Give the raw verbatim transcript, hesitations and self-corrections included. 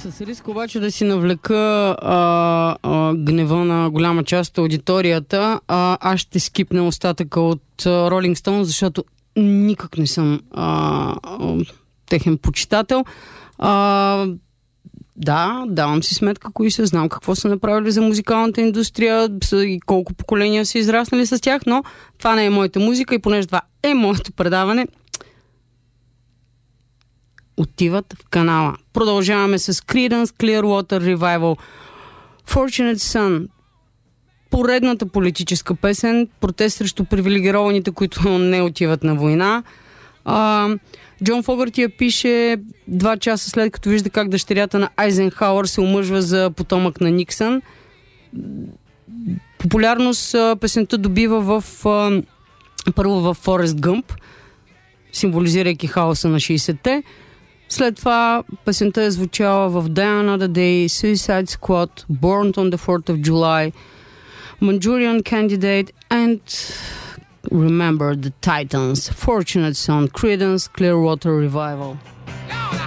С риск обаче да си навлека а, а, гнева на голяма част от аудиторията, а, аз ще скипна остатъка от Rolling Stone, защото никак не съм а, а, техен почитател. А, да, давам си сметка кои са, знам какво са направили за музикалната индустрия и колко поколения са израснали с тях, но това не е моята музика и понеже това е моето предаване, отиват в канала. Продължаваме с Creedence Clearwater Revival. Fortunate Son. Поредната политическа песен. Протест срещу привилегированите, които не отиват на война. А, Джон Фогърти я пише два часа след като вижда как дъщерята на Айзенхауър се омъжва за потомък на Никсън. Популярност песента добива в а, първо в Форест Гъмп, символизирайки хаоса на шейсетте. След това песента е звучала в Die Another Day, Suicide Squad, Born on the fourth of July, Manchurian Candidate and Remember the Titans, Fortunate Son, Creedence Clearwater Revival.